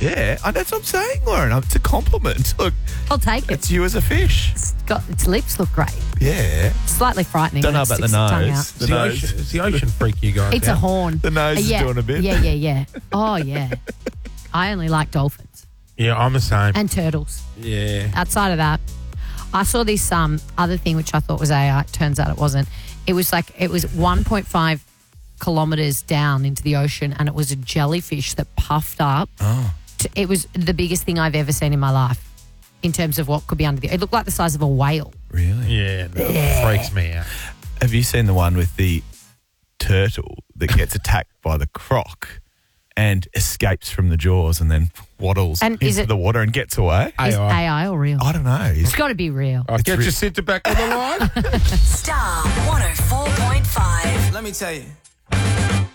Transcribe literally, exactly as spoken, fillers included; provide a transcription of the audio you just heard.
Yeah, and that's what I'm saying, Lauren. It's a compliment. Look, I'll take it. it's you as a fish. It's got, its lips look great. Yeah. Slightly frightening. Don't know when it about the sticks its tongue nose. out. The It's the, nose. ocean, it's the ocean freak you guys It's a out. horn. The nose Uh, is yeah. doing a bit. Yeah, yeah, yeah. Oh, yeah. I only like dolphins Yeah, I'm the same. and turtles. yeah. Outside of that, I saw this um, other thing which I thought was A I. It turns out it wasn't. It was like, it was one point five kilometres down into the ocean, and it was a jellyfish that puffed up. Oh. To, it was the biggest thing I've ever seen in my life in terms of what could be under the... It looked like the size of a whale. Really? Yeah, no, it freaks me out. Have you seen the one with the turtle that gets attacked by the croc and escapes from the jaws and then waddles And into is it- the water and gets away? Is A I. A I or real? I don't know. It's He's- got to be real. I'll get re- your sitter back on the line. Star one oh four point five. Let me tell you.